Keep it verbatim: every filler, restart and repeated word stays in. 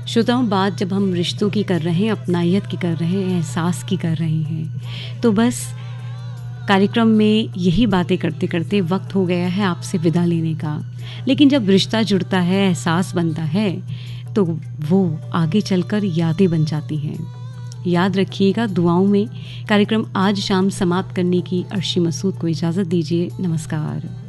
श्रोताओं, बात जब हम रिश्तों की कर रहे हैं, अपनायत की कर रहे हैं, एहसास की कर रहे हैं, तो बस कार्यक्रम में यही बातें करते करते वक्त हो गया है आपसे विदा लेने का। लेकिन जब रिश्ता जुड़ता है, एहसास बनता है, तो वो आगे चलकर यादें बन जाती हैं। याद रखिएगा, दुआओं में। कार्यक्रम आज शाम समाप्त करने की अर्शी मसूद को इजाज़त दीजिए। नमस्कार।